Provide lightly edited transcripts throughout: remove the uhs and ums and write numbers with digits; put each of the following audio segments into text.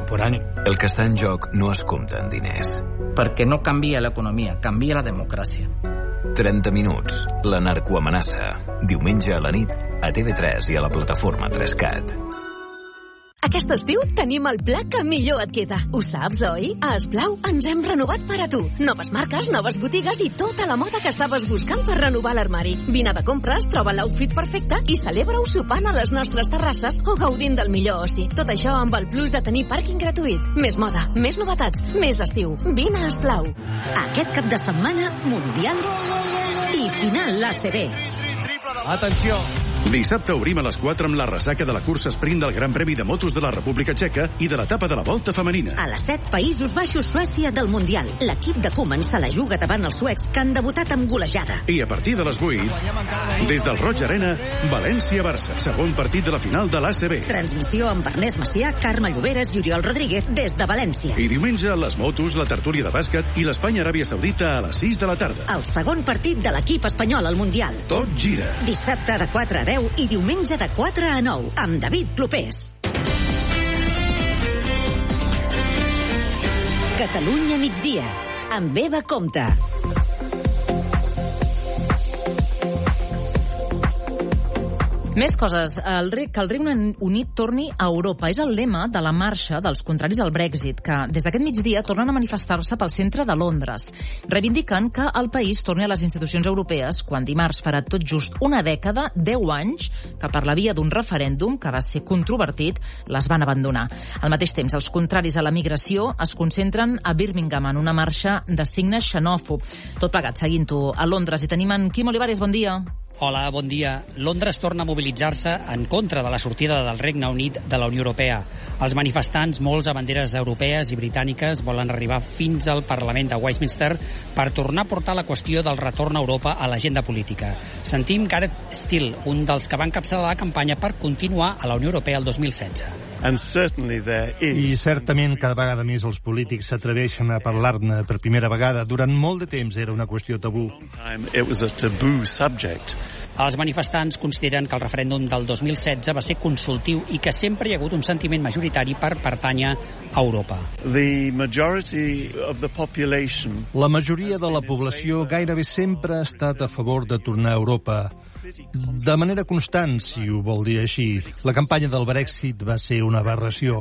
por año. El que està en joc no es compta en diners. Perquè no canvia l'economia, canvia la democràcia. 30 minuts. La narcoamenaça. Diumenge a la nit a TV3 i a la plataforma 3Cat. Aquest estiu tenim el pla que millor et queda. Ho saps, oi? A Esplau ens hem renovat per a tu. Noves marques, noves botigues i tota la moda que estaves buscant per renovar l'armari. Vine de compres, troba l'outfit perfecte i celebra-ho sopant a les nostres terrasses o gaudint del millor oci. Tot això amb el plus de tenir pàrquing gratuït. Més moda, més novetats, més estiu. Vine a Esplau. Aquest cap de setmana, Mundial i final l'ACB. Atenció! Dissabte obrim a les 4 amb la ressaca de la cursa sprint del Gran Premi de Motos de la República Txeca i de l'etapa de la Volta Femenina. A les 7, Països Baixos, Suècia del Mundial. L'equip de Koeman se la juga davant els suecs que han debutat amb golejada. I a partir de les 8, des del Roig Arena, València-Barça, segon partit de la final de l'ACB. Transmissió amb Ernest Macià, Carme Lloberes i Oriol Rodríguez des de València. I diumenge, les motos, la tertúlia de bàsquet i l'Espanya-Aràbia Saudita a les 6 de la tarda. El segon partit de l'equip espanyol al Mundial. Tot gira. Dissabte de 4 a 10 i diumenge de 4 a 9, amb David Clopés. Catalunya migdia, amb Eva Compte. Més coses. Que el Regne Unit torni a Europa. És el lema de la marxa dels contraris al Brexit, que des d'aquest migdia tornen a manifestar-se pel centre de Londres. Reivindiquen que el país torni a les institucions europees quan dimarts farà tot just una dècada, 10 anys, que per la via d'un referèndum que va ser controvertit, les van abandonar. Al mateix temps, els contraris a la migració es concentren a Birmingham en una marxa de signe xenòfob. Tot plegat, seguint-ho a Londres. I tenim en Quim Olivares, bon dia. Hola, bon dia. Londres torna a mobilitzar-se en contra de la sortida del Regne Unit de la Unió Europea. Els manifestants, molts a banderes europees i britàniques, volen arribar fins al Parlament de Westminster per tornar a portar la qüestió del retorn a Europa a l'agenda política. Sentim Gareth Steele, un dels que van encapçalar la campanya per continuar a la Unió Europea el 2016. I certament cada vegada més els polítics s'atreveixen a parlar-ne per primera vegada. Durant molt de temps era una qüestió tabú. Els manifestants consideren que el referèndum del 2016 va ser consultiu i que sempre hi ha hagut un sentiment majoritari per pertànyer a Europa. La majoria de la població gairebé sempre ha estat a favor de tornar a Europa. De manera constant, si ho vol dir així. La campanya del Brexit va ser una aberració.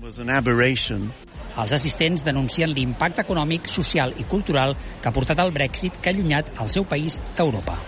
Els assistents denuncien l'impacte econòmic, social i cultural que ha portat el Brexit, que ha allunyat el seu país d'Europa.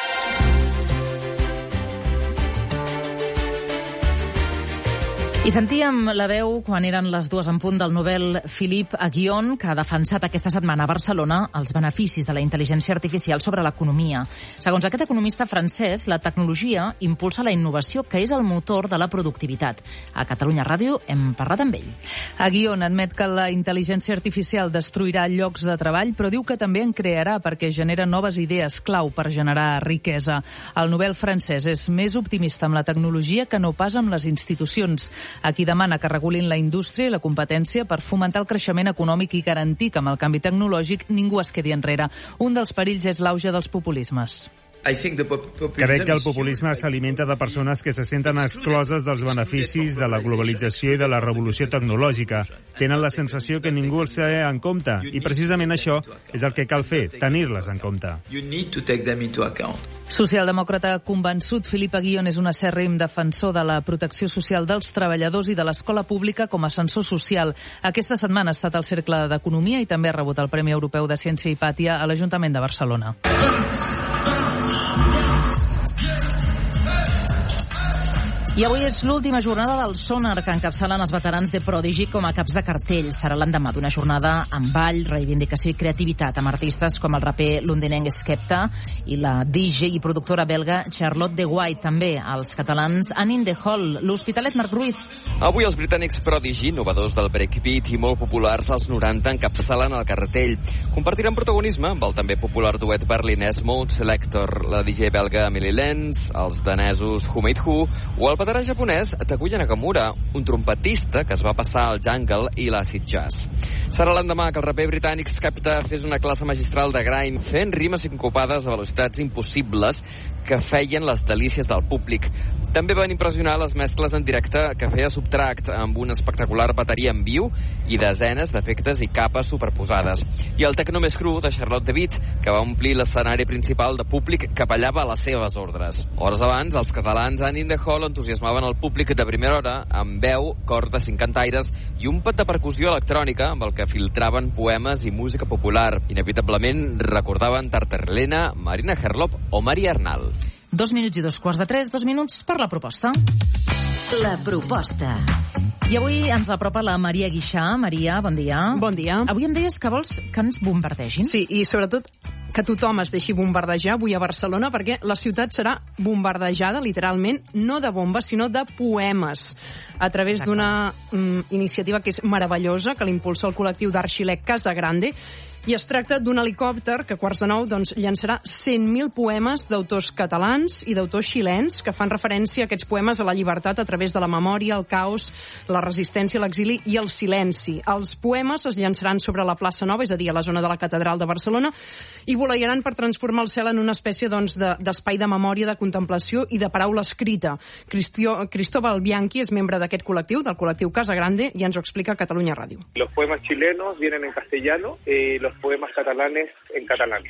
I sentíem la veu, quan eren les 2 en punt, del Nobel Philippe Aghion, que ha defensat aquesta setmana a Barcelona els beneficis de la intel·ligència artificial sobre l'economia. Segons aquest economista francès, la tecnologia impulsa la innovació, que és el motor de la productivitat. A Catalunya Ràdio hem parlat amb ell. Aghion admet que la intel·ligència artificial destruirà llocs de treball, però diu que també en crearà perquè genera noves idees clau per generar riquesa. El Nobel francès és més optimista amb la tecnologia que no pas amb les institucions. Aquí demana que regulin la indústria i la competència per fomentar el creixement econòmic i garantir que amb el canvi tecnològic ningú es quedi enrere. Un dels perills és l'auge dels populismes. Crec que el populisme s'alimenta de persones que se senten excloses dels beneficis de la globalització i de la revolució tecnològica. Tenen la sensació que ningú els té en compte i precisament això és el que cal fer, tenir-les en compte. Socialdemòcrata convençut, Philippe Aghion és un acèrrim defensor de la protecció social dels treballadors i de l'escola pública com a ascensor social. Aquesta setmana ha estat al Cercle d'Economia i també ha rebut el Premi Europeu de Ciència i Pàtia a l'Ajuntament de Barcelona. I avui és l'última jornada del Sonar, que encapçalen els veterans de Prodigy com a caps de cartell. Serà l'endemà d'una jornada amb ball, reivindicació i creativitat amb artistes com el raper londinenc Skepta i la DJ i productora belga Charlotte de White. També els catalans Anne in the Hall, l'Hospitalet Marc Ruiz. Avui els britànics Prodigy, innovadors del breakbeat i molt populars als 90, encapçalen el cartell. Compartiran protagonisme amb el també popular duet berlinès Mode Selector, la DJ belga Emily Lenz, els danesos Who Made Who o el veterà japonès Takuya Nakamura, un trompetista que es va passar al jungle i l'acid jazz. Serà l'endemà que el raper britànic Skepta fes una classe magistral de grime fent rimes sincopades a velocitats impossibles que feien les delícies del públic. També van impressionar les mescles en directe que feia Subtract amb una espectacular bateria en viu i desenes d'efectes i capes superposades. I el tecno més cru de Charlotte de Witt, que va omplir l'escenari principal de públic que ballava a les seves ordres. Hores abans, els catalans Annie in the Hall entusiasmaven el públic de primera hora amb veu, cor de 5 cantaires i un pet de percussió electrònica amb el que filtraven poemes i música popular. Inevitablement recordaven Tartarlena, Marina Herlop o Maria Arnal. 2 minuts i 2:15, 2 minuts per la proposta. La proposta. I avui ens apropa la Maria Guixà. Maria, bon dia. Bon dia. Avui em deies que vols que ens bombardegin. Sí, i sobretot que tothom es deixi bombardejar avui a Barcelona, perquè la ciutat serà bombardejada, literalment, no de bombes, sinó de poemes, a través d'una iniciativa que és meravellosa, que l'impulsa el col·lectiu d'art xilè Casa Grande, i es tracta d'un helicòpter que a 8:45 llançarà 100.000 poemes d'autors catalans i d'autors xilens que fan referència a aquests poemes a la llibertat a través de la memòria, el caos, la resistència, l'exili i el silenci. Els poemes es llançaran sobre la plaça Nova, és a dir, a la zona de la Catedral de Barcelona, i voleiaran per transformar el cel en una espècie d'espai de memòria, de contemplació i de paraula escrita. Cristóbal Bianchi és membre d'aquest col·lectiu, del col·lectiu Casa Grande, i ens ho explica a Catalunya Ràdio. Los poemas chilenos vienen en castellano, los poemas catalanes en catalán.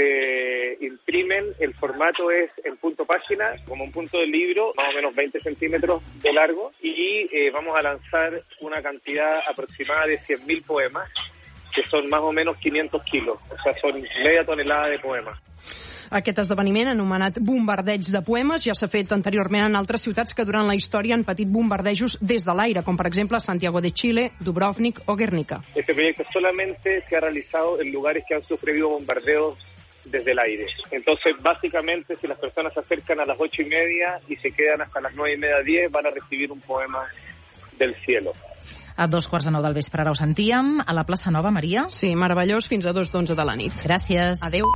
Se imprimen, el formato es en punto página, como un punto de libro, más o menos 20 centímetros de largo, y vamos a lanzar una cantidad aproximada de 100.000 poemas, que son más o menos 500 kilos, o sea, son media tonelada de poemas. Aquest esdeveniment, anomenat Bombardeig de Poemes, ja s'ha fet anteriorment en altres ciutats que durant la història han patit bombardejos des de l'aire, com per exemple Santiago de Chile, Dubrovnik o Guernica. Este proyecto solamente se ha realizado en lugares que han sufrido bombardeos desde el aire. Entonces, básicamente, si las personas se acercan a las 8:30 y se quedan hasta las 9:30, 10, van a recibir un poema del cielo. A 2:45 del vespre, ara ho sentíem, a la plaça Nova, Maria. Sí, meravellós, fins a 2:11 de la nit. Gràcies. Adéu.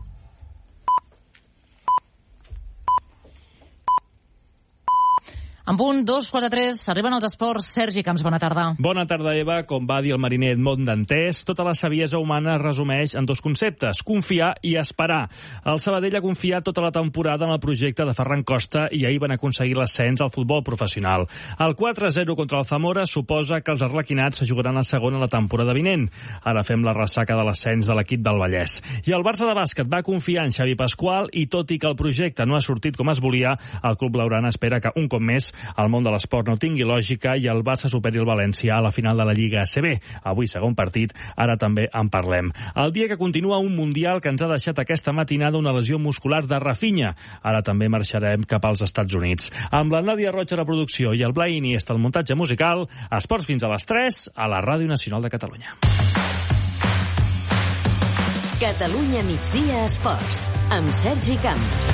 En punt, 2:43, arriben els esports. Sergi Camps, bona tarda. Bona tarda, Eva. Com va dir el mariner Edmond Dantés, tota la saviesa humana es resumeix en 2 conceptes: confiar i esperar. El Sabadell ha confiat tota la temporada en el projecte de Ferran Costa i ahir van aconseguir l'ascens al futbol professional. El 4-0 contra el Zamora suposa que els arlequinats jugaran a segona la temporada vinent. Ara fem la ressaca de l'ascens de l'equip del Vallès. I el Barça de bàsquet va confiar en Xavi Pasqual i, tot i que el projecte no ha sortit com es volia, el club blaugrana espera que, un cop més, el món de l'esport no tingui lògica i el Barça superi el València a la final de la Lliga ACB. Avui segon partit, ara també en parlem. El dia que continua un Mundial que ens ha deixat aquesta matinada una lesió muscular de Rafinha. Ara també marxarem cap als Estats Units. Amb la Nàdia Roig a la producció i el Blai Iniesta al muntatge musical, esports fins a les 3 a la Ràdio Nacional de Catalunya. Catalunya migdia esports, amb Sergi Camps.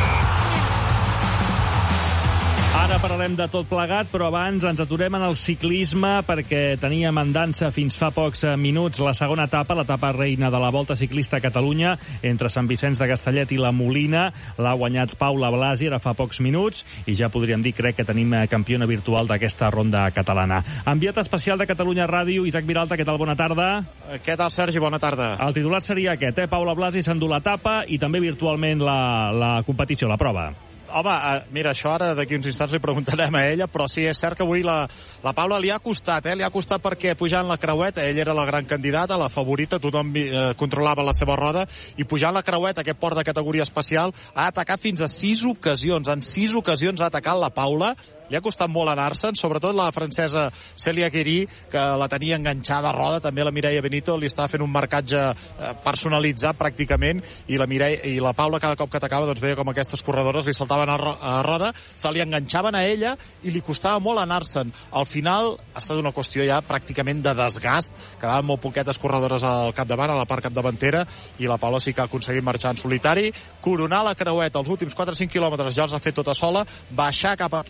Ara parlarem de tot plegat, però abans ens aturem en el ciclisme perquè teníem en dansa fins fa pocs minuts la segona etapa, l'etapa reina de la Volta Ciclista a Catalunya, entre Sant Vicenç de Castellet i la Molina. L'ha guanyat Paula Blasi ara fa pocs minuts i ja podríem dir, crec, que tenim campiona virtual d'aquesta ronda catalana. Enviat especial de Catalunya Ràdio, Isaac Viralta, què tal? Bona tarda. Què tal, Sergi? Bona tarda. El titular seria aquest, Paula Blasi s'endú l'etapa i també virtualment la competició, la prova. Home, mira, això ara d'aquí uns instants li preguntarem a ella, però sí, és cert que avui la Paula li ha costat, li ha costat perquè pujant la creueta, ella era la gran candidata, la favorita, tothom controlava la seva roda, i pujant la creueta, aquest port de categoria especial, ha atacat fins a 6 ocasions. En 6 ocasions ha atacat la Paula. Li ha costat molt anar-se'n, sobretot la francesa Cèlia Guéry, que la tenia enganxada a roda, també la Mireia Benito li estava fent un marcatge personalitzat pràcticament, i la Paula cada cop que atacava doncs veia com aquestes corredores li saltaven a roda, se li enganxaven a ella i li costava molt anar-se'n. Al final ha estat una qüestió ja pràcticament de desgast, quedaven molt poquetes corredores al capdavant, a la part capdavantera, i la Paula sí que ha aconseguit marxar en solitari, coronar la creueta, els últims 4-5 quilòmetres ja els ha fet tota sola, baixar cap aquí la Molina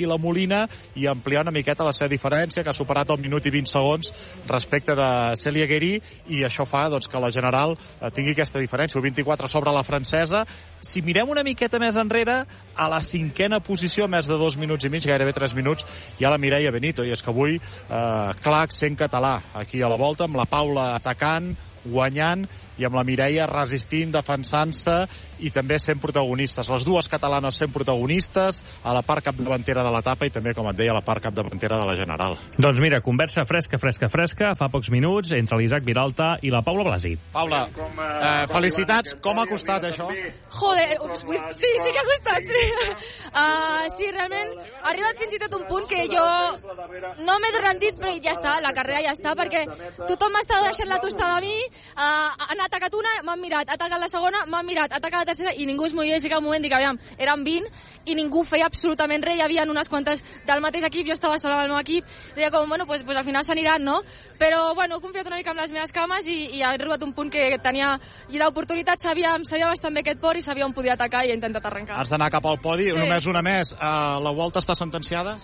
Molina i ampliar una miqueta la seva diferència, que ha superat el minut i 20 segons respecte de Cèlia Guéry, i això fa doncs, que la General tingui aquesta diferència, 24 sobre la francesa. Si mirem una miqueta més enrere, a la 5ª posició, més de 2 minuts i mig, gairebé 3 minuts, hi ha la Mireia Benito, i és que avui clar accent català aquí a la volta, amb la Paula atacant, guanyant, i amb la Mireia resistint, defensant-se i també sent protagonistes. Les dues catalanes sent protagonistes a la part capdavantera de l'etapa i també, com et deia, a la part capdavantera de la General. Doncs mira, conversa fresca, fa pocs minuts, entre l'Isaac Vilalta i la Paula Blasi. Paula, felicitats. Com ha costat això? Joder, sí que ha costat, sí. Sí, realment ha arribat fins i tot un punt que jo no m'he rendit, però ja està, la carrera ja està, perquè tothom m'està deixant la tostada a mi, han atacat una, m'han mirat, ha atacat la segona, m'han mirat, ha atacat la tercera, i ningú es movia. Sí que un moment dic, aviam, eren 20 i ningú feia absolutament res, hi havia unes quantes del mateix equip, jo estava sola amb el meu equip, deia com, bueno, pues al final s'aniran, no? Però, bueno, he confiat una mica en les meves cames i ha arribat un punt que tenia l'oportunitat, sabia bastant bé aquest port i sabia on podia atacar i he intentat arrencar. Has d'anar cap al podi, sí. Només una més. La Volta està sentenciada?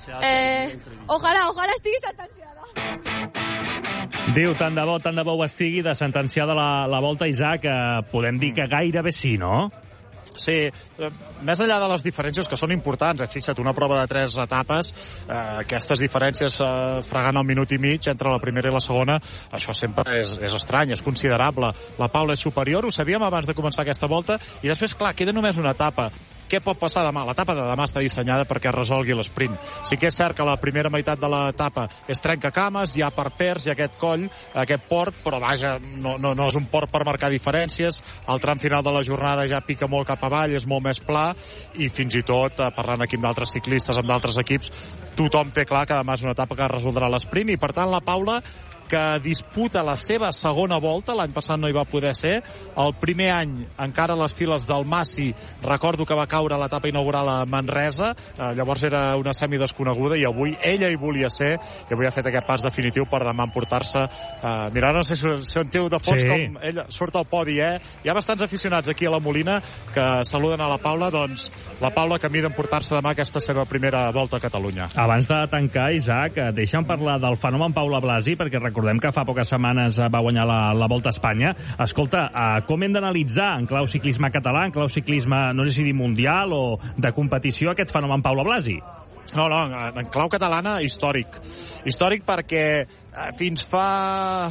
Ojalà estigui sentenciada. Diu, tant de bo ho estigui de sentenciada la Volta, Isaac, podem dir que gairebé sí, no? Sí, més enllà de les diferències que són importants, fixa't, una prova de 3 etapes, aquestes diferències fregant el minut i mig entre la primera i la segona, això sempre és estrany, és considerable. La Paula és superior, ho sabíem abans de començar aquesta volta, i després, clar, queda només una etapa. Què pot passar demà? L'etapa de demà està dissenyada perquè resolgui l'esprint. Sí que és cert que la primera meitat de l'etapa és trencacames, hi ha perpers, hi ha aquest coll, aquest port, però vaja, no és un port per marcar diferències. El tram final de la jornada ja pica molt cap avall, és molt més pla, i fins i tot, parlant aquí amb d'altres ciclistes, amb d'altres equips, tothom té clar que demà és una etapa que resoldrà l'esprint, i per tant la Paula, que disputa la seva segona volta, l'any passat no hi va poder ser, el primer any encara a les files del Massi, recordo que va caure a l'etapa inaugural a Manresa, llavors era una semi desconeguda, i avui ella hi volia ser, i avui ha fet aquest pas definitiu per demà emportar-se, mira, no sé si sentiu de fons com ella surt al podi, hi ha bastants aficionats aquí a la Molina que saluden a la Paula, doncs la Paula camí d'emportar-se demà aquesta seva primera volta a Catalunya. Abans de tancar, Isaac, deixa'm parlar del fenomen Paula Blasi, perquè recordem que fa poques setmanes va guanyar la Volta a Espanya. Escolta, com hem d'analitzar en clau ciclisme català, en clau ciclisme, no sé si dir mundial o de competició, aquest fenomen Paula Blasi? No, en clau catalana, històric. Històric perquè fins fa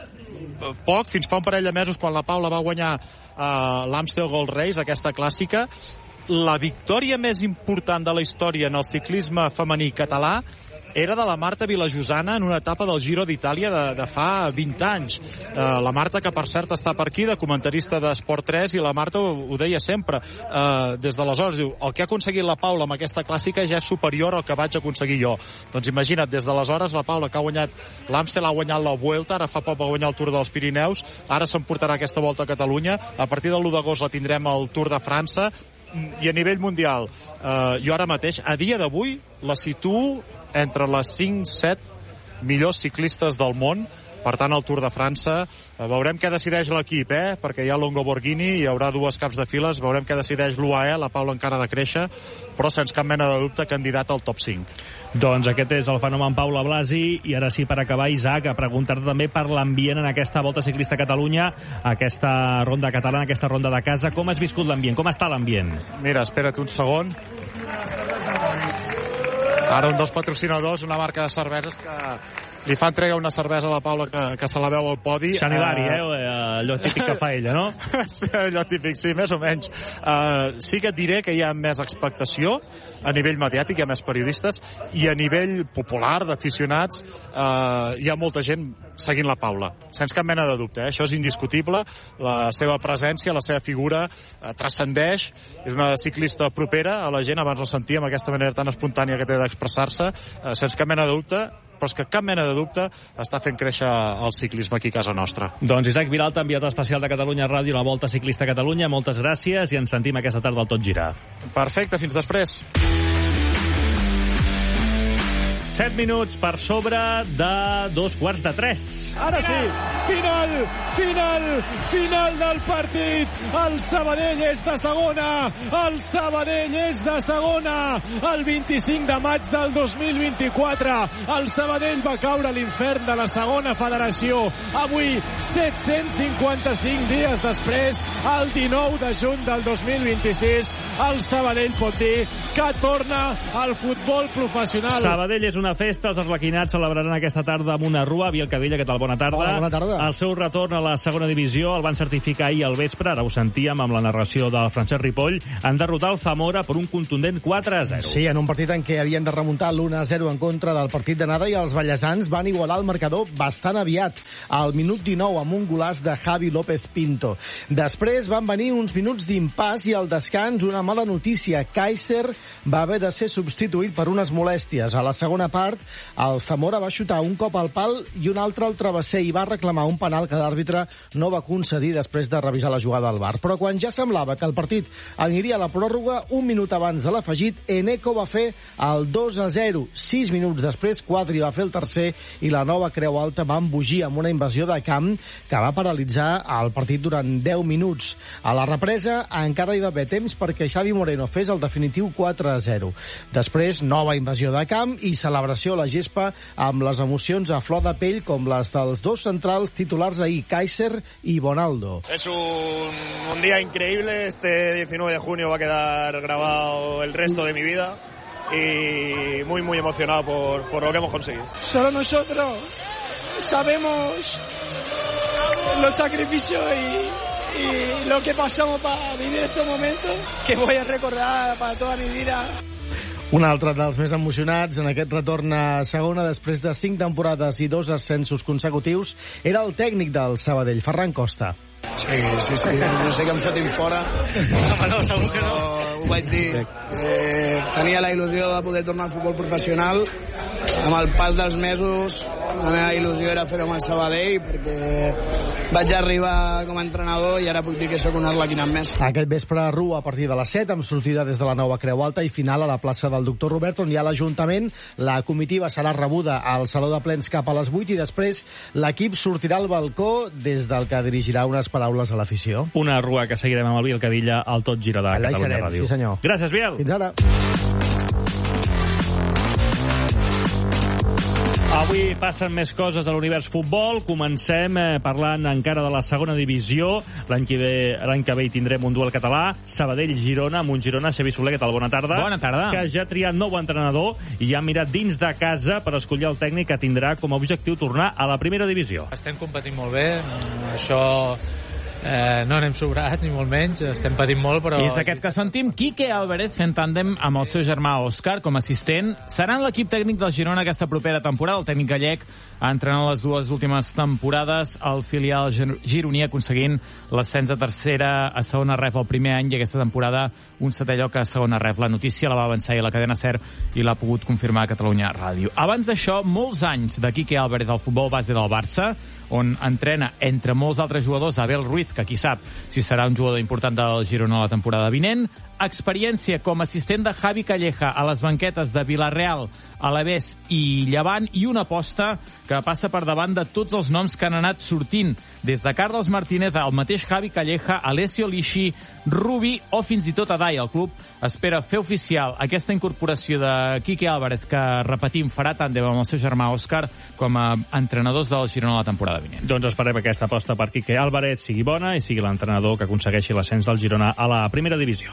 un parell de mesos, quan la Paula va guanyar l'Amstel Gold Race, aquesta clàssica, la victòria més important de la història en el ciclisme femení català era de la Marta Vilajosana en una etapa del Giro d'Itàlia de fa 20 anys. La Marta, que per cert està per aquí, de comentarista d'Esport 3, i la Marta ho deia sempre. Des d'aleshores, diu, el que ha aconseguit la Paula amb aquesta clàssica ja és superior al que vaig aconseguir jo. Doncs imagina't, des d'aleshores la Paula, que ha guanyat l'Amstel, ha guanyat la Vuelta, ara fa poc va guanyar el Tour dels Pirineus, ara s'emportarà aquesta volta a Catalunya, a partir de l'1 d'agost la tindrem al Tour de França, i a nivell mundial, jo ara mateix, a dia d'avui, la situo entre les 5-7 millors ciclistes del món. Per tant, el Tour de França, veurem què decideix l'equip, perquè hi ha Longo Borghini, hi haurà 2 caps de files, veurem què decideix l'UAE, la Paula encara ha de créixer, però sense cap mena de dubte candidat al top 5. Doncs aquest és el fenomen Paula Blasi, i ara sí, per acabar, Isaac, a preguntar-te també per l'ambient en aquesta Volta Ciclista a Catalunya, aquesta ronda catalana, aquesta ronda de casa. Com has viscut l'ambient? Com està l'ambient? Mira, espera't un segon. Ara un dels patrocinadors, una marca de cerveses que li fa entrega una cervesa a la Paula que se la veu al podi. Sant Hilari, allò típic que fa ella, no? Sí, allò típic, sí, més o menys. Sí que et diré que hi ha més expectació a nivell mediàtic, hi ha més periodistes, i a nivell popular, d'aficionats, hi ha molta gent seguint la Paula, sense cap mena de dubte, això és indiscutible. La seva presència, la seva figura transcendeix, és una ciclista propera a la gent, abans la sentíem, aquesta manera tan espontània que té d'expressar-se, sense cap mena de dubte, però és que cap mena de dubte està fent créixer el ciclisme aquí a casa nostra. Doncs Isaac Vilalta, enviat especial de Catalunya Ràdio a la Volta Ciclista a Catalunya, moltes gràcies i ens sentim aquesta tarda al Tot Gira. Perfecte, fins després. 7 minuts per sobre de 2:45. Ara sí, final del partit. El Sabadell és de segona. El 25 de maig del 2024. El Sabadell va caure a l'infern de la segona federació. Avui, 755 dies després, el 19 de juny del 2026, el Sabadell pot dir que torna al futbol professional. Sabadell és una festa, els arlequinats celebraran aquesta tarda amb una rua. Biel Cadilla, què tal? Bona tarda. Hola, bona tarda. El seu retorn a la segona divisió el van certificar ahir al vespre, ara ho sentíem amb la narració del Francesc Ripoll, en derrotar el Zamora per un contundent 4-0. Sí, en un partit en què havien de remuntar l'1-0 en contra del partit d'anada, i els ballesans van igualar el marcador bastant aviat, al minut 19, amb un golaç de Javi López Pinto. Després van venir uns minuts d'impàs i al descans una mala notícia. Kaiser va haver de ser substituït per unes molèsties. A la segona part, el Zamora va xutar un cop al pal i un altre al travesser i va reclamar un penal que l'àrbitre no va concedir després de revisar la jugada al VAR. Però quan ja semblava que el partit aniria a la pròrroga, un minut abans de l'afegit, Eneco va fer el 2-0. 6 minuts després, Quadri va fer el tercer i la Nova Creu Alta va embogir amb una invasió de camp que va paralitzar el partit durant 10 minuts. A la represa encara hi va haver temps perquè Xavi Moreno fes el definitiu 4-0. Després, nova invasió de camp i celebració a la gespa amb les emocions a flor de pell com les dels dos centrals titulars ahir, Kaiser y Bonaldo. Es un día increíble. Este 19 de junio va a quedar grabado el resto de mi vida y muy emocionado por lo que hemos conseguido. Solo nosotros sabemos los sacrificios y lo que pasamos para vivir estos momentos que voy a recordar para toda mi vida. Un altre dels més emocionats en aquest retorn a segona després de 5 temporades i 2 ascensos consecutius era el tècnic del Sabadell, Ferran Costa. Sí, no sé que em fotin fora. No, segur que no. Ho vaig dir. Tenia la il·lusió de poder tornar al futbol professional. Amb el pas dels mesos, la meva il·lusió era fer-ho amb el Sabadell, perquè vaig arribar com a entrenador i ara puc dir que sóc un arlequinat més. Aquest vespre a Rua a partir de les 7, amb sortida des de la Nova Creu Alta i final a la plaça del Doctor Robert, on hi ha l'Ajuntament. La comitiva serà rebuda al Saló de Plens cap a les 8 i després l'equip sortirà al balcó des del que dirigirà unes paraules a l'afició. Una Rua que seguirem amb el Biel Cadilla al Tot Gira de Catalunya Ràdio. Sí, senyor. Gràcies, Biel. Fins ara. Avui passen més coses a l'univers futbol. Comencem parlant encara de la segona divisió. L'any que ve hi tindrem un duel català. Sabadell-Girona, amb un Girona. Xavi Soler, què tal? Bona tarda. Bona tarda. Que ja ha triat nou entrenador i ja ha mirat dins de casa per escollir el tècnic que tindrà com a objectiu tornar a la primera divisió. Estem competint molt bé. Això no anem sobrats, ni molt menys. Estem patint molt, però... I és aquest que sentim, Quique Álvarez fent tàndem amb el seu germà Òscar com a assistent. Seran l'equip tècnic del Girona aquesta propera temporada. El tècnic gallec ha entrenat les dues últimes temporades al filial gironí, aconseguint l'ascens de tercera a segona ref el primer any i aquesta temporada un setè lloc a segona ref. La notícia la va avançar a la cadena SER i l'ha pogut confirmar a Catalunya Ràdio. Abans d'això, molts anys de Quique Álvarez al futbol base del Barça, on entrena entre molts altres jugadors Abel Ruiz, que qui sap si serà un jugador important del Girona la temporada vinent. Experiència com a assistent de Javi Calleja a les banquetes de Villarreal, Alavés i Llevant, i una aposta que passa per davant de tots els noms que han anat sortint, des de Carlos Martínez al mateix Javi Calleja, Alessio Lisci, Rubi o fins i tot Adai. El club espera fer oficial aquesta incorporació de Quique Álvarez, que, repetim, farà tàndem amb el seu germà Òscar com a entrenadors del Girona la temporada vinent. Doncs esperem que aquesta aposta per Quique Álvarez sigui bona i sigui l'entrenador que aconsegueixi l'ascens del Girona a la primera divisió.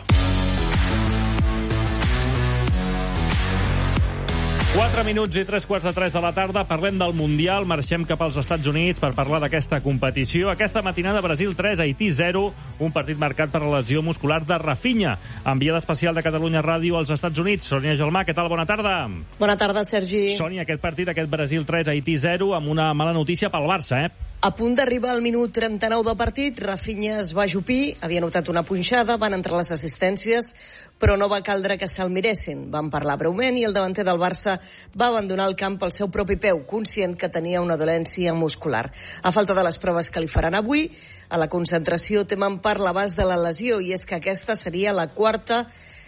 4 minuts i 3:45 de la tarda. Parlem del Mundial. Marxem cap als Estats Units per parlar d'aquesta competició. Aquesta matinada, Brasil 3, Haití 0. Un partit marcat per la lesió muscular de Rafinha. Enviada especial de Catalunya Ràdio als Estats Units. Sònia Gelmà, què tal? Bona tarda. Bona tarda, Sergi. Sònia, aquest partit, aquest Brasil 3, Haití 0, amb una mala notícia pel Barça, A punt d'arribar al minut 39 del partit, Rafinha es va ajupir, havia notat una punxada, van entrar les assistències, però no va caldre que se'l miressin. Van parlar breument i el davanter del Barça va abandonar el camp pel seu propi peu, conscient que tenia una dolència muscular. A falta de les proves que li faran avui, a la concentració temen per l'abast de la lesió, i és que aquesta seria la quarta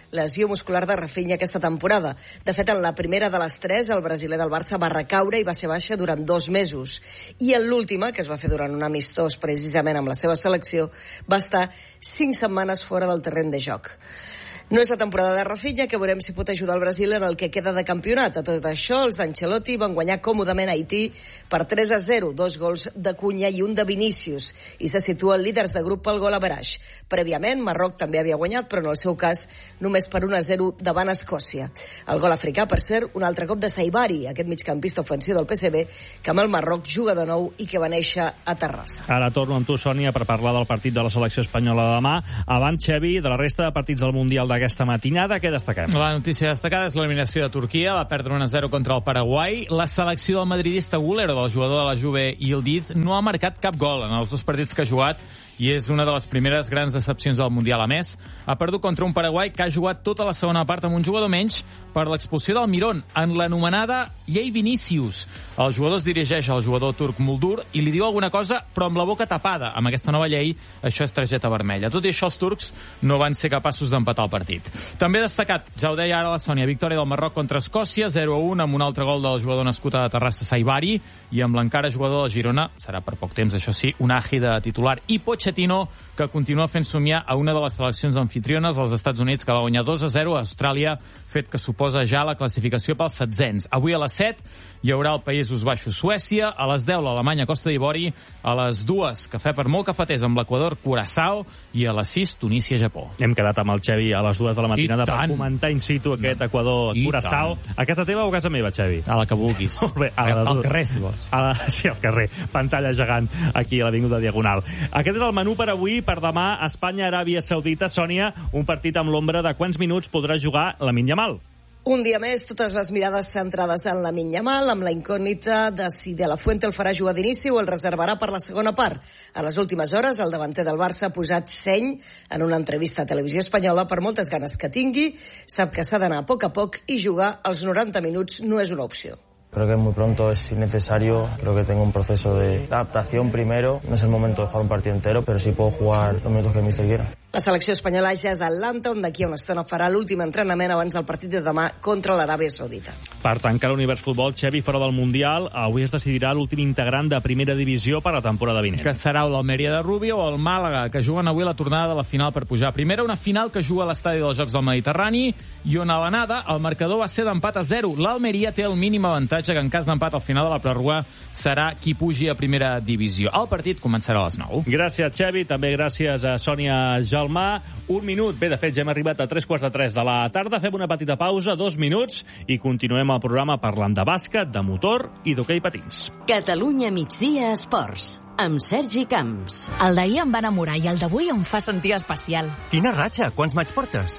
lesió muscular de Rafinha aquesta temporada. De fet, en la primera de les 3, el brasiler del Barça va recaure i va ser baixa durant 2 mesos. I en l'última, que es va fer durant un amistós precisament amb la seva selecció, va estar 5 setmanes fora del terreny de joc. No és la temporada de Rafinha, que veurem si pot ajudar el Brasil en el que queda de campionat. A tot això, els d'Ancelotti van guanyar còmodament a Haití per 3-0, 2 gols de Cunha i un de Vinícius, i se situen líders de grup pel gol average. Prèviament, Marroc també havia guanyat, però en el seu cas només per 1-0 davant Escòcia. El gol africà, per cert, un altre cop de Saibari, aquest migcampista ofensiu del PSV, que amb el Marroc juga de nou i que va néixer a Terrassa. Ara torno amb tu, Sònia, per parlar del partit de la selecció espanyola de demà. Abans, Xavi, de la resta de partits del Mundial d'aquesta matinada, què destaquem? La notícia destacada és l'eliminació de Turquia, va perdre 1-0 contra el Paraguai. La selecció del madridista Gulero, del jugador de la Juve Yildiz, no ha marcat cap gol en els 2 partits que ha jugat i és una de les primeres grans decepcions del Mundial. A més, ha perdut contra un Paraguai que ha jugat tota la segona part amb un jugador menys per l'expulsió del Mirón, en l'anomenada llei Vinícius. El jugador es dirigeix al jugador turc Muldur i li diu alguna cosa, però amb la boca tapada. Amb aquesta nova llei, això és targeta vermella. Tot i això, els turcs no van ser capaços d'empatar el partit. També destacat, ja ho deia ara la Sònia, victòria del Marroc contra Escòcia, 0-1, amb un altre gol del jugador nascut a Terrassa, Saibari, i amb l'encara jugador de Girona, serà per poc temps, això sí, un agi de titular, i Pochettino, que continua fent somiar a una de les seleccions anfitriones, als Estats Units, que va guanyar 2-0 a Austràlia, fet que suposa ja la classificació pels setzents. Avui a les 7 hi haurà el Països Baixos Suècia, a les 10 l'Alemanya Costa d'Ivori, a les 2 cafè per molt cafeters amb l'Equador Curaçao i a les 6 Tunísia Japó. Hem quedat amb el Xavi a les 2 de la matinada per comentar in situ aquest Equador Curaçao. A casa teva o a casa meva, Xavi? A la que vulguis. Bé, al carrer, si vols. Sí, al carrer. Pantalla gegant aquí a l'Avinguda Diagonal. Aquest és el menú per avui, per demà, Espanya-Aràbia Saudita. Sònia, un partit amb l'ombra de quants minuts podrà jugar Lamine Yamal? Un dia més, totes les mirades centrades en Lamine Yamal, amb la incògnita de si De La Fuente el farà jugar d'inici o el reservarà per la segona part. A les últimes hores, el davanter del Barça ha posat seny en una entrevista a Televisió Espanyola per moltes ganes que tingui. Sap que s'ha d'anar a poc i jugar als 90 minuts no és una opció. Creo que muy pronto es innecesario, creo que tengo un proceso de adaptación primero, no es el momento de jugar un partido entero, pero sí puedo jugar los minutos que el míster quiera. La selecció espanyola ja és a Atlanta, on d'aquí a una estona farà l'últim entrenament abans del partit de demà contra l'Aràbia Saudita. Per tancar l'univers futbol, Xavi, fora del Mundial, avui es decidirà l'últim integrant de primera divisió per a la temporada vinent. Que serà l'Almeria de Rubio o el Màlaga, que juguen avui la tornada de la final per pujar a primera, una final que juga a l'estadi dels Jocs del Mediterrani i on a l'anada el marcador va ser d'empat a 0. L'Almeria té el mínim avantatge que en cas d'empat al final de la pròrroga serà qui pugi a primera divisió. El partit començarà a les 9. Gràcies, Xavi. També gràcies a Sònia Jalmà. Un minut. Bé, de fet, ja hem arribat a 3:45 de la tarda. Fem una petita pausa, 2 minuts, i continuem el programa parlant de bàsquet, de motor i d'hoquei patins. Catalunya migdia esports, amb Sergi Camps. El d'ahir em va enamorar i el d'avui em fa sentir especial. Quina ratxa? Quants maig portes?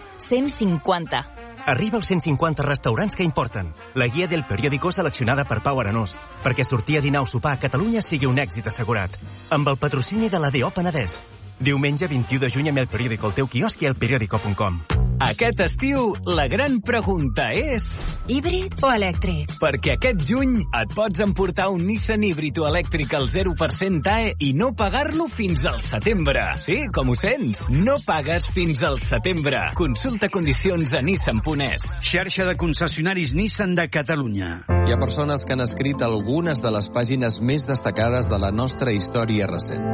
150. Arriba als 150 restaurants que importen. La guia del periòdico seleccionada per Pau Arenós, perquè sortir a dinar o sopar a Catalunya sigui un èxit assegurat. Amb el patrocini de l'ADO Penedès. Diumenge 21 de juny amb el periòdico al teu quiosc i al periódico.com. Aquest estiu, la gran pregunta és... Híbrid o elèctric? Perquè aquest juny et pots emportar un Nissan híbrid o elèctric al 0% TAE i no pagar-lo fins al setembre. Sí, com ho sents? No pagues fins al setembre. Consulta condicions a Nissan.es. Xarxa de concessionaris Nissan de Catalunya. Hi ha persones que han escrit algunes de les pàgines més destacades de la nostra història recent.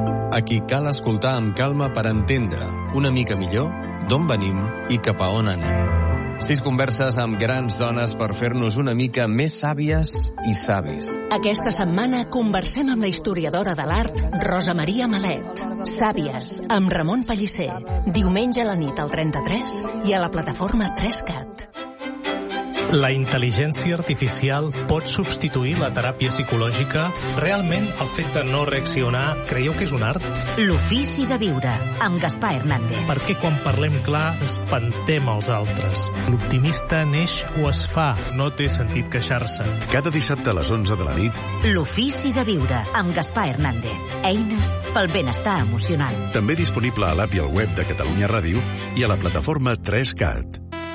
A qui cal escoltar amb calma per entendre una mica millor d'on venim i cap a on anem. 6 converses amb grans dones per fer-nos una mica més sàvies i savis. Aquesta setmana conversem amb la historiadora de l'art Rosa Maria Malet. Sàvies, amb Ramon Pellicer. Diumenge a la nit al 33 i a la plataforma 3CAT. La intel·ligència artificial pot substituir la teràpia psicològica? Realment, el fet de no reaccionar, creieu que és un art? L'ofici de viure, amb Gaspar Hernández. Perquè quan parlem clar, espantem els altres. L'optimista neix o es fa, no té sentit queixar-se. Cada dissabte a les 11 de la nit. L'ofici de viure, amb Gaspar Hernández. Eines pel benestar emocional. També disponible a l'app i al web de Catalunya Ràdio i a la plataforma 3CAT.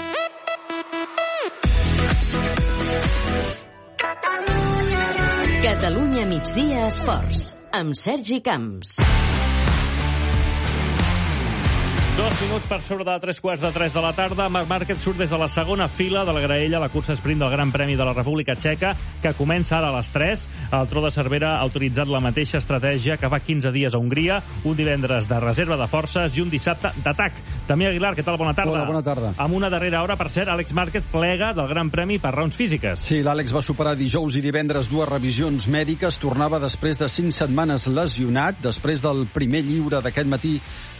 Catalunya migdia esports, amb Sergi Camps. 2 minuts per sobre de 3:15 de la tarda. Marc Márquez surt des de la segona fila de la graella a la cursa sprint del Gran Premi de la República Txeca, que comença ara a les 3. El Tro de Cervera ha utilitzat la mateixa estratègia que fa 15 dies a Hongria, un divendres de reserva de forces i un dissabte d'atac. Damià Aguilar, què tal? Bona tarda. Hola, bona tarda. Amb una darrera hora, per cert, Àlex Márquez plega del Gran Premi per raons físiques. Sí, l'Àlex va superar dijous i divendres 2 revisions mèdiques, tornava després de 5 setmanes lesionat, després del primer lliure d'aquest matí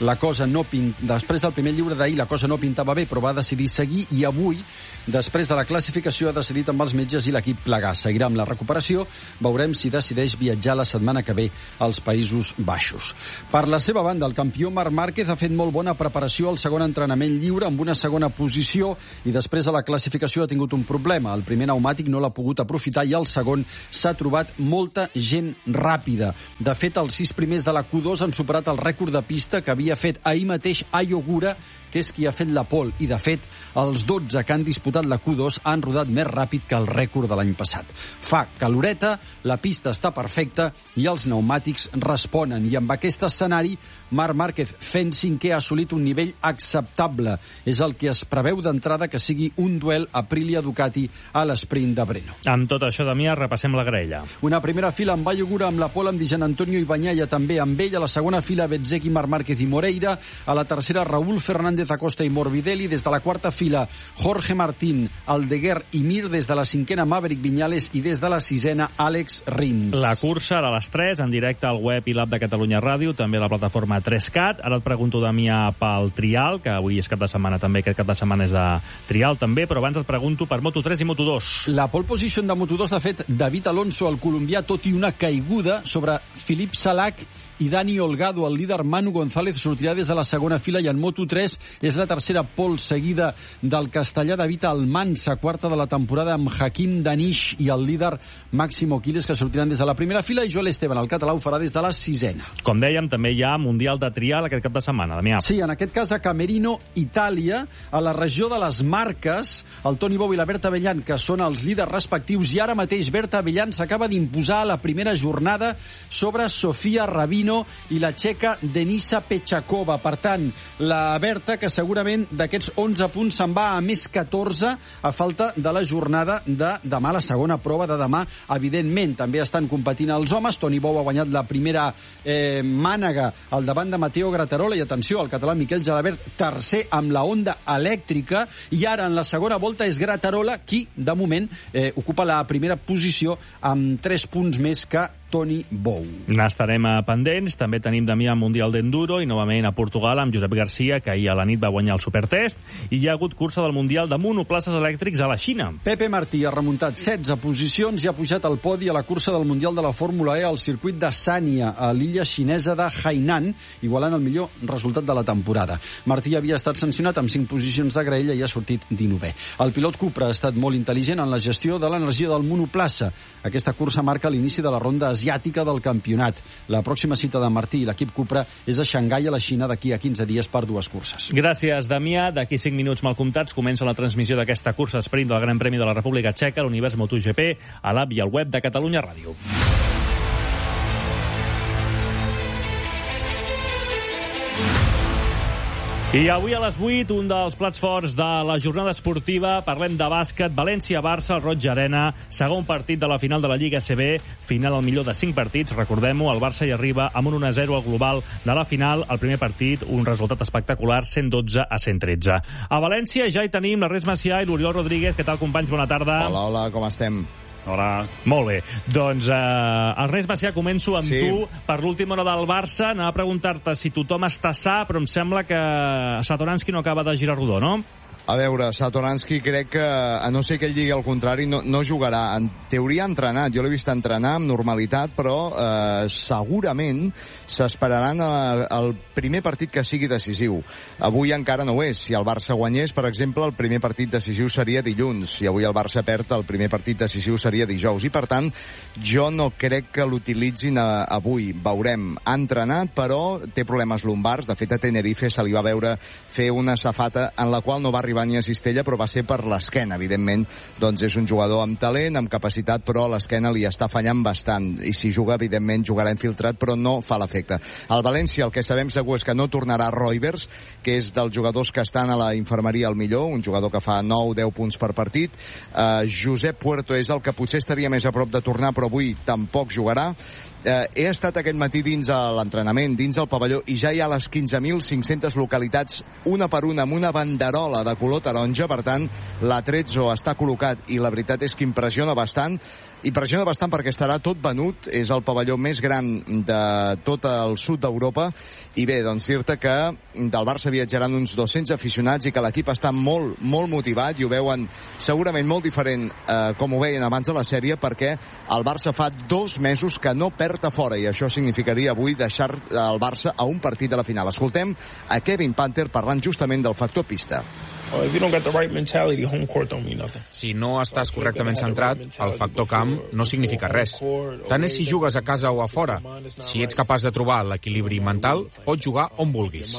després del primer lliure d'ahir la cosa no pintava bé, però va decidir seguir i avui, després de la classificació, ha decidit amb els metges i l'equip plegar. Seguirà amb la recuperació, veurem si decideix viatjar la setmana que ve als Països Baixos. Per la seva banda, el campió Marc Márquez ha fet molt bona preparació al segon entrenament lliure amb una segona posició i després a la classificació ha tingut un problema. El primer pneumàtic no l'ha pogut aprofitar i el segon s'ha trobat molta gent ràpida. De fet, els 6 primers de la Q2 han superat el rècord de pista que havia fet ahir mateix Ayo Gura, que és qui ha fet la pole, i de fet els 12 que han disputat la Q2 han rodat més ràpid que el rècord de l'any passat. Fa caloreta, la pista està perfecta i els pneumàtics responen, i amb aquest escenari Marc Márquez, fent cinquè, ha assolit un nivell acceptable. És el que es preveu d'entrada que sigui un duel Aprilia-Ducati a l'esprint de Brno. Amb tot això, Damià, repassem la graella. Una primera fila amb Ayo Gura, amb la pole amb Di Gianantonio i Bagnaia també amb ell, a la segona fila Bezzecchi, Marc Márquez i Moreira, a la tercera Raúl Fernández Acosta i Morbidelli, des de la quarta fila Jorge Martín, Aldeguer i Mir, des de la cinquena Maverick Viñales i des de la sisena Àlex Rins. La cursa ara a les 3, en directe al web i l'app de Catalunya Ràdio, també a la plataforma 3CAT. Ara et pregunto, Damià, pel trial, que avui és cap de setmana també, aquest cap de setmana és de trial també, però abans et pregunto per Moto3 i Moto2. La pole position de Moto2 l'ha fet David Alonso, el colombià, tot i una caiguda sobre Filip Salac i Dani Olgado. El líder Manu González sortirà des de la segona fila, i en Moto3 és la tercera pole seguida del castellà David Almansa, quarta de la temporada amb Hakim Danish i el líder Máximo Quiles, que sortiran des de la primera fila, i Joel Esteban, el català, ho farà des de la sisena. Com dèiem, també hi ha Mundial de Trial aquest cap de setmana, Damià. Sí, en aquest cas a Camerino, Itàlia, a la regió de les Marques, el Toni Bou i la Berta Bellan, que són els líders respectius, i ara mateix Berta Bellan s'acaba d'imposar a la primera jornada sobre Sofia Rabino i la txeca Denisa Pechakova. Per tant, la Berta, que segurament d'aquests 11 punts se'n va a més 14 a falta de la jornada de demà, la segona prova de demà, evidentment. També estan competint els homes. Toni Bou ha guanyat la primera mànega al davant de Matteo Grattarola, i atenció, el català Miquel Jalabert, tercer amb la Honda elèctrica, i ara en la segona volta és Grattarola qui, de moment, ocupa la primera posició amb 3 punts més que Toni Bou. N'estarem pendents. També tenim, Damià, Mundial d'Enduro i novament a Portugal amb Josep Garcia, que ahir a la nit va guanyar el Supertest, i hi ha hagut cursa del Mundial de monoplaces elèctrics a la Xina. Pepe Martí ha remuntat 16 posicions i ha pujat al podi a la cursa del Mundial de la Fórmula E al circuit de Sanya, a l'illa xinesa de Hainan, igualant el millor resultat de la temporada. Martí havia estat sancionat amb 5 posicions de graella i ha sortit 19è. El pilot Cupra ha estat molt intel·ligent en la gestió de l'energia del monoplaça. Aquesta cursa marca l'inici de la ronda asiàtica del campionat. La pròxima cita de Martí i l'equip Cupra és a Xangai, a la Xina, d'aquí a 15 dies per 2 curses. Gràcies, Damià. D'aquí 5 minuts mal comptats comença la transmissió d'aquesta cursa sprint del Gran Premi de la República Txeca, l'Univers MotoGP, a l'app i al web de Catalunya Ràdio. I avui a les 8, un dels plats forts de la jornada esportiva, parlem de bàsquet, València-Barça, al Roig Arena, segon partit de la final de la Lliga ACB, final al millor de 5 partits, recordem-ho, el Barça hi arriba amb un 1-0 al global de la final, el primer partit, un resultat espectacular, 112-113. A València ja hi tenim l'Ernest Macià i l'Oriol Rodríguez. Què tal, companys? Bona tarda. Hola, com estem? Hola. Molt bé. Doncs, Ernest Macià, començo amb tu. Per l'última hora del Barça, anava a preguntar-te si tothom està sa, però em sembla que Satoranski no acaba de girar rodó, no? A veure, Satoranski crec que, a no ser que ell digui el contrari, no jugarà. En teoria ha entrenat, jo l'he vist entrenar amb normalitat, però segurament s'esperaran el primer partit que sigui decisiu. Avui encara no ho és. Si el Barça guanyés, per exemple, el primer partit decisiu seria dilluns. Si avui el Barça perd, el primer partit decisiu seria dijous. I, per tant, jo no crec que l'utilitzin avui. Veurem. Ha entrenat, però té problemes lumbars. De fet, a Tenerife se li va veure fer una safata en la qual no va arribar Iván Cistella, però va ser per l'esquena. Evidentment, doncs és un jugador amb talent, amb capacitat, però l'esquena li està fallant bastant. I si juga, evidentment, jugarà infiltrat, però no fa l'efecte. Al València el que sabem segur és que no tornarà Roivers, que és dels jugadors que estan a la infermeria al millor, un jugador que fa 9-10 punts per partit. Josep Puerto és el que potser estaria més a prop de tornar, però avui tampoc jugarà. He estat aquest matí dins l'entrenament, dins el pavelló, i ja hi ha les 15.500 localitats, una per una, amb una banderola de color taronja. Per tant, l'Atrezzo està col·locat i la veritat és que impressiona bastant perquè estarà tot venut. És el pavelló més gran de tot el sud d'Europa. I bé, doncs dir-te que del Barça viatjaran uns 200 aficionats i que l'equip està molt, molt motivat, i ho veuen segurament molt diferent com ho veien abans de la sèrie, perquè el Barça fa 2 mesos que no perd a fora, i això significaria avui deixar el Barça a un partit de la final. Escoltem a Kevin Panther parlant justament del factor pista. Si no estàs correctament centrat, el factor camp no significa res. Tant és si jugues a casa o a fora. Si ets capaç de trobar l'equilibri mental, pots jugar on vulguis.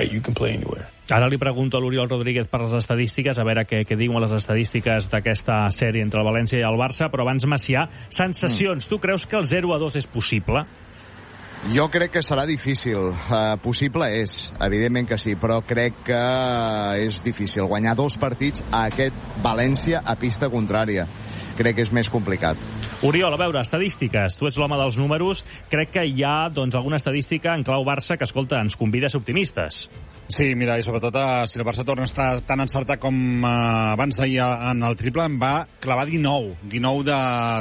Ara li pregunto a l'Oriol Rodríguez per les estadístiques, a veure què diuen les estadístiques d'aquesta sèrie entre el València i el Barça, però abans, Macià, sensacions. Tu creus que el 0-2 és possible? Jo crec que serà difícil. Possible és, evidentment que sí, però crec que és difícil guanyar 2 partits a aquest València a pista contrària. Crec que és més complicat. Oriol, a veure, estadístiques. Tu ets l'home dels números. Crec que hi ha alguna estadística en clau Barça que, escolta, ens convida a ser optimistes. Sí, mira, i sobretot si el Barça torna a estar tan encertat com abans d'ahir en el triple, em va clavar 19 de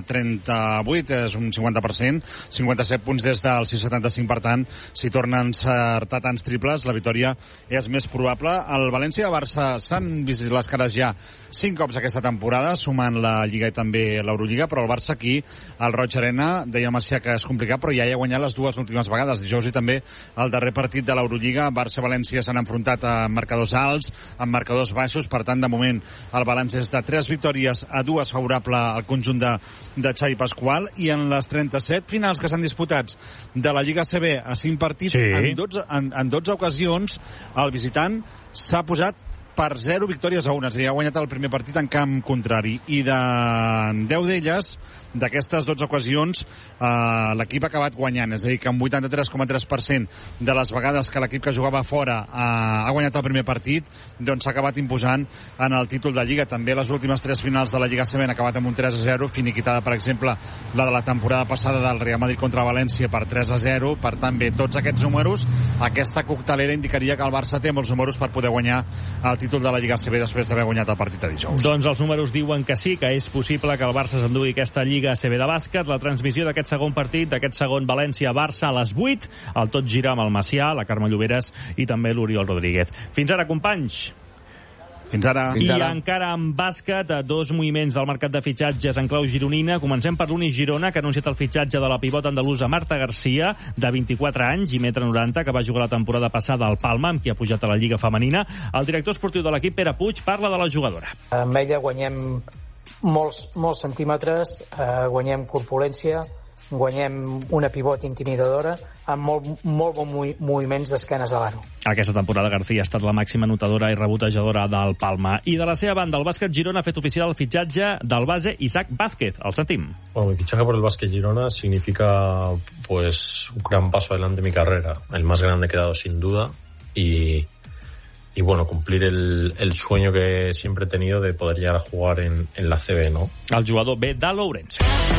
38, és un 50%, 57 punts des del 6,75, per tant, si torna a encertar tants triples, la victòria és més probable. El València i el Barça s'han vist les cares ja 5 cops aquesta temporada, sumant la Lliga i també l'Eurolliga, però el Barça aquí, al Roig Arena, deia Macià que és complicat, però ja hi ha guanyat les 2 últimes vegades, dijous i també el darrer partit de l'Eurolliga. Barça-València s'han enfrontat a marcadors alts, amb marcadors baixos, per tant, de moment, el balanç és de 3 victòries a 2 favorable al conjunt de Xavi Pasqual, i en les 37 finals que s'han disputats de la Lliga ACB a 5 partits, sí, en 12 ocasions, el visitant s'ha posat per 0 victòries a 1, és a dir, ha guanyat el primer partit en camp contrari, i de 10 d'elles, d'aquestes 12 ocasions, l'equip ha acabat guanyant, és a dir, que amb 83,3% de les vegades que l'equip que jugava fora ha guanyat el primer partit, doncs s'ha acabat imposant en el títol de Lliga. També les últimes 3 finals de la Lliga ACB han acabat amb un 3-0, finiquitada, per exemple, la de la temporada passada del Real Madrid contra València per 3-0. Per tant, bé, tots aquests números, aquesta coctelera indicaria que el Barça té molts números per poder guanyar el títol de la Lliga ACB després d'haver guanyat el partit de dijous. Doncs els números diuen que sí, que és possible que el Barça s'endugui aquesta Lliga ACB de bàsquet. La transmissió d'aquest segon partit, d'aquest segon València-Barça a les 8, el Tot Gira amb el Macià, la Carme Lloberes i també l'Oriol Rodríguez. Fins ara, companys. Fins ara. I encara en bàsquet, 2 moviments del mercat de fitxatges en clau gironina. Comencem per l'Uni Girona, que ha anunciat el fitxatge de la pivot andalusa Marta Garcia, de 24 anys i 1,90 m, que va jugar la temporada passada al Palma, amb qui ha pujat a la Lliga Femenina. El director esportiu de l'equip, Pere Puig, parla de la jugadora. Amb ella guanyem molts centímetres, guanyem corpulència, guanyem una pivot intimidadora amb molt bons moviments d'esquenes de l'aro. Aquesta temporada García ha estat la màxima anotadora i rebotejadora del Palma. I de la seva banda, el bàsquet Girona ha fet oficial el fitxatge del base Isaac Vázquez. El sentim. Bueno, mi fichaje por el básquet Girona significa pues un gran paso adelante en mi carrera, el más grande que he dado sin duda, y bueno, cumplir el sueño que siempre he tenido de poder llegar a jugar en la CB, ¿no? El jugador B de Lourenço.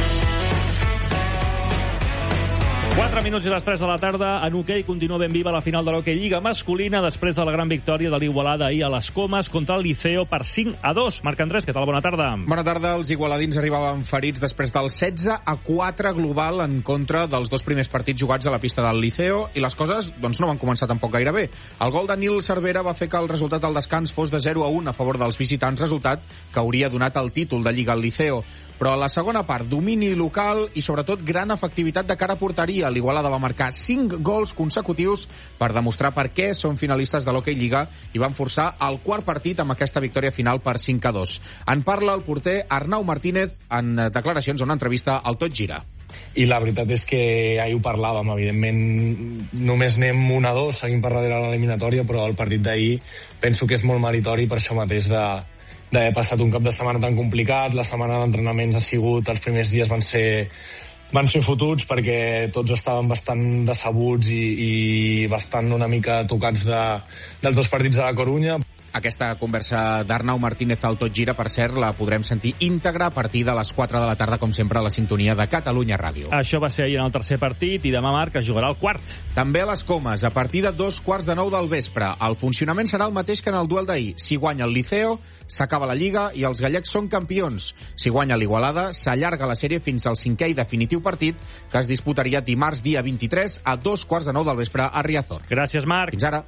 4 minuts i les 3 de la tarda. En hoquei continua ben viva la final de l'Hockey Lliga masculina després de la gran victòria de l'Igualada ahir a les Comes contra el Liceo per 5-2. Marc Andrés, què tal? Bona tarda. Bona tarda. Els igualadins arribaven ferits després del 16-4 global en contra dels 2 primers partits jugats a la pista del Liceo, i les coses doncs no van començar tampoc gaire bé. El gol de Nil Cervera va fer que el resultat al descans fos de 0-1 a favor dels visitants, resultat que hauria donat el títol de Lliga al Liceo. Però a la segona part, domini local i sobretot gran efectivitat de cara a porteria. L'Igualada va marcar 5 gols consecutius per demostrar per què són finalistes de l'Hockey Lliga i van forçar el quart partit amb aquesta victòria final per 5-2. En parla el porter Arnau Martínez en declaracions a una entrevista al Tot Gira. i la veritat és que ahir ho parlàvem, evidentment només anem 1-2, seguim per darrere de l'eliminatòria, però el partit d'ahir penso que és molt meritori per això mateix d'haver passat un cap de setmana tan complicat. La setmana d'entrenaments ha sigut, els primers dies van ser fotuts perquè tots estaven bastant decebuts i bastant una mica tocats dels dos partits de la Corunya. Aquesta conversa d'Arnau Martínez al Tot Gira, per cert, la podrem sentir íntegra a partir de les 4 de la tarda, com sempre, a la sintonia de Catalunya Ràdio. Això va ser ahir en el tercer partit i demà Marc es jugarà el quart. També a les Comes, a partir de 9:15 del vespre. El funcionament serà el mateix que en el duel d'ahir. Si guanya el Liceo, s'acaba la Lliga i els gallecs són campions. Si guanya l'Igualada, s'allarga la sèrie fins al 5è i definitiu partit, que es disputaria dimarts dia 23 a 9:15 del vespre a Riazor. Gràcies, Marc. Fins ara.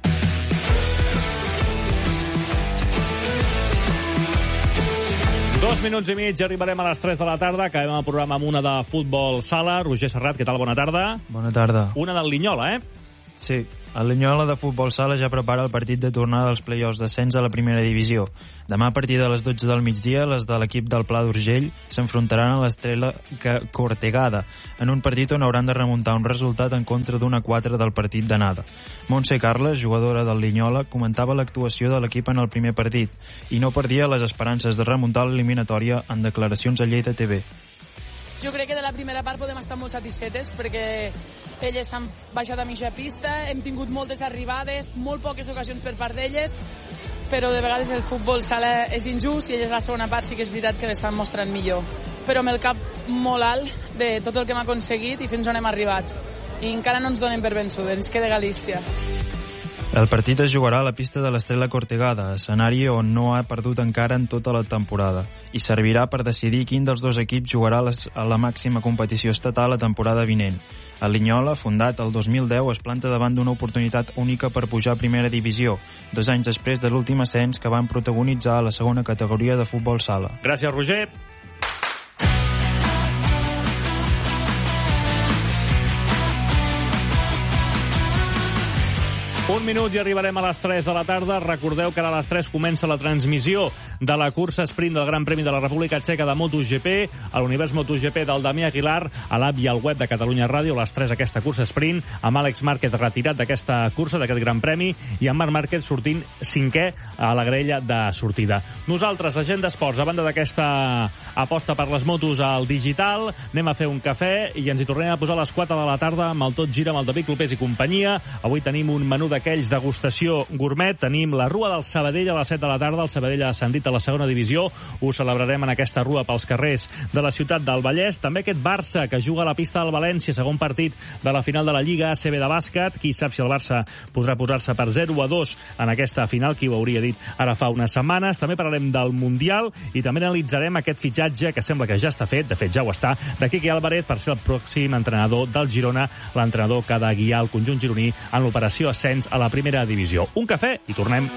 2 minuts i mig, arribarem a les 3 de la tarda, acabem el programa amb una de futbol sala. Roger Serrat, què tal? Bona tarda. Bona tarda. Una del Linyola, Sí, el Linyola de futbol sala ja prepara el partit de tornada dels play-offs d'ascens a la primera divisió. Demà, a partir de les 12 del migdia, les de l'equip del Pla d'Urgell s'enfrontaran a l'Estrella Cortegada, en un partit on hauran de remuntar un resultat en contra d'1-4 del partit d'anada. Montse Carles, jugadora del Linyola, comentava l'actuació de l'equip en el primer partit i no perdia les esperances de remuntar l'eliminatòria en declaracions a Lleida TV. Jo crec que de la primera part podem estar molt satisfetes perquè elles han baixat a mitja pista, hem tingut moltes arribades, molt poques ocasions per part d'elles, però de vegades el futbol sala és injust i elles la segona part sí que és veritat que l'estan mostrant millor. Però amb el cap molt alt de tot el que hem aconseguit i fins on hem arribat. I encara no ens donem per vençuts, ens queda Galícia. El partit es jugarà a la pista de l'Estrella Cortegada, escenari on no ha perdut encara en tota la temporada, i servirà per decidir quin dels dos equips jugarà a la màxima competició estatal la temporada vinent. El Linyola, fundat el 2010, es planta davant d'una oportunitat única per pujar a primera divisió, 2 anys després de l'últim ascens que van protagonitzar a la segona categoria de futbol sala. Gràcies, Roger. Un minut i arribarem a les 3 de la tarda. Recordeu que ara a les 3 comença la transmissió de la cursa sprint del Gran Premi de la República Txeca de MotoGP, a l'univers MotoGP del Damià Aguilar, a l'app i al web de Catalunya Ràdio. A les 3 aquesta cursa sprint, amb Àlex Márquez retirat d'aquesta cursa, d'aquest Gran Premi, i amb Marc Márquez sortint 5è a la grella de sortida. Nosaltres, la gent d'esports, a banda d'aquesta aposta per les motos al digital, anem a fer un cafè i ens hi tornem a posar a les 4 de la tarda amb el Tot Gira, amb el David Clopés i companyia. Avui tenim un menú d'aquells degustació gourmet. Tenim la Rua del Sabadell a les 7 de la tarda. El Sabadell ha ascendit a la segona divisió. Ho celebrarem en aquesta rua pels carrers de la ciutat del Vallès. També aquest Barça que juga a la pista del València, segon partit de la final de la Lliga ACB de bàsquet. Qui sap si el Barça podrà posar-se per 0-2 en aquesta final, qui ho hauria dit ara fa unes setmanes. També parlarem del Mundial i també analitzarem aquest fitxatge que sembla que ja està fet, de fet ja ho està, de Quique Álvarez per ser el pròxim entrenador del Girona, l'entrenador que ha de guiar el conjunt gironí en l'operació ascens a la primera divisió. Un cafè i tornem.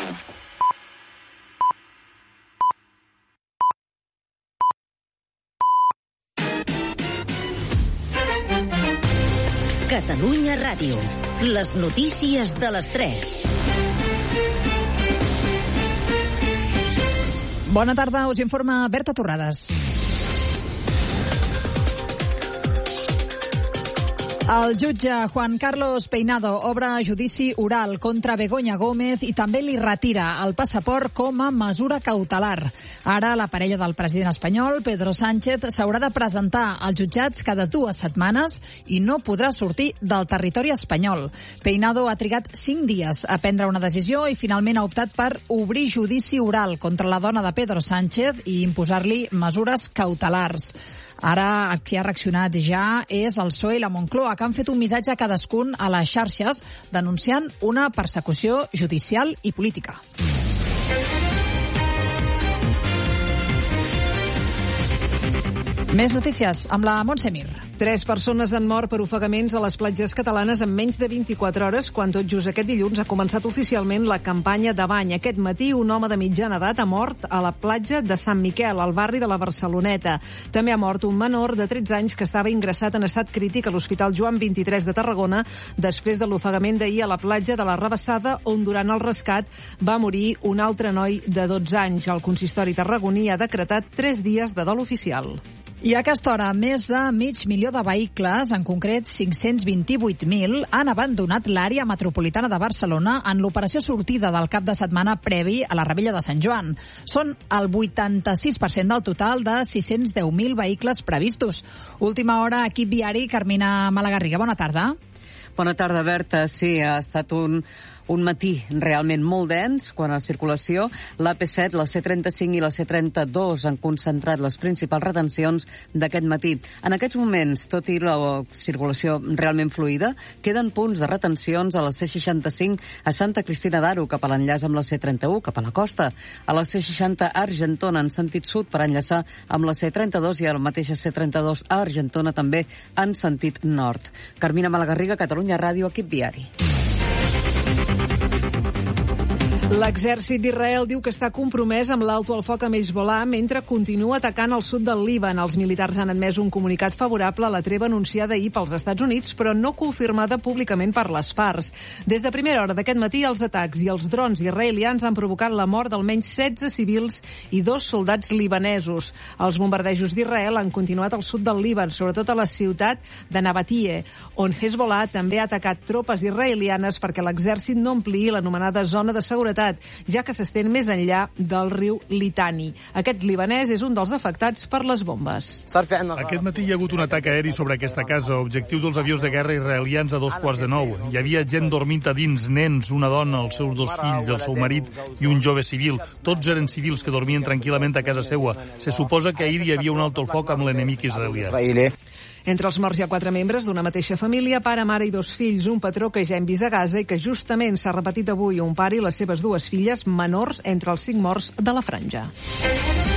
Catalunya Ràdio. Les notícies de les 3. Bona tarda, us informa Berta Torrades. El jutge Juan Carlos Peinado obre judici oral contra Begoña Gómez i també li retira el passaport com a mesura cautelar. Ara la parella del president espanyol, Pedro Sánchez, s'haurà de presentar als jutjats cada 2 setmanes i no podrà sortir del territori espanyol. Peinado ha trigat 5 dies a prendre una decisió i finalment ha optat per obrir judici oral contra la dona de Pedro Sánchez i imposar-li mesures cautelars. Ara qui ha reaccionat ja és el PSOE i la Moncloa, que han fet un missatge a cadascun a les xarxes denunciant una persecució judicial i política. Més notícies amb la Montse Mir. 3 persones han mort per ofegaments a les platges catalanes en menys de 24 hores, quan tot just aquest dilluns ha començat oficialment la campanya de bany. Aquest matí, un home de mitjana edat ha mort a la platja de Sant Miquel, al barri de la Barceloneta. També ha mort un menor de 13 anys que estava ingressat en estat crític a l'Hospital Joan 23 de Tarragona després de l'ofegament d'ahir a la platja de la Rabassada, on durant el rescat va morir un altre noi de 12 anys. El consistori tarragoní ha decretat 3 dies de dol oficial. I a aquesta hora, més de 500.000 de vehicles, en concret 528.000, han abandonat l'àrea metropolitana de Barcelona en l'operació sortida del cap de setmana previ a la Rebella de Sant Joan. Són el 86% del total de 610.000 vehicles previstos. Última hora, equip viari, Carmina Malagarriga. Bona tarda. Bona tarda, Berta. Sí, ha estat un matí realment molt dens quan a la circulació l'AP7, la C35 i la C32 han concentrat les principals retencions d'aquest matí. En aquests moments, tot i la circulació realment fluida, queden punts de retencions a la C65 a Santa Cristina d'Aro cap a l'enllaç amb la C31 cap a la costa, a la C60 a Argentona en sentit sud per enllaçar amb la C32 i a la mateixa C32 a Argentona també en sentit nord. Carmina Malagarriga, Catalunya Ràdio, equip viari. L'exèrcit d'Israel diu que està compromès amb l'alto al foc a Hezbollah mentre continua atacant el sud del Líban. Els militars han admès un comunicat favorable a la treva anunciada ahir pels Estats Units, però no confirmada públicament per les parts. Des de primera hora d'aquest matí, els atacs i els drons israelians han provocat la mort d'almenys 16 civils i 2 soldats libanesos. Els bombardejos d'Israel han continuat al sud del Líban, sobretot a la ciutat de Nabatie, on Hezbollah també ha atacat tropes israelianes perquè l'exèrcit no ampliï l'anomenada zona de seguretat, ja que s'estén més enllà del riu Litani. Aquest libanès és un dels afectats per les bombes. Aquest matí hi ha hagut un atac aeri sobre aquesta casa, objectiu dels avions de guerra israelians a 8:45. Hi havia gent dormint a dins, nens, una dona, els seus 2 fills, el seu marit i un jove civil. Tots eren civils que dormien tranquil·lament a casa seua. Se suposa que ahir hi havia un alto al foc amb l'enemic israelià. Entre els morts hi ha 4 membres d'una mateixa família, pare, mare i 2 fills, un patró que ja hem vist a Gaza i que justament s'ha repetit avui, un pare i les seves 2 filles menors entre els 5 morts de la franja.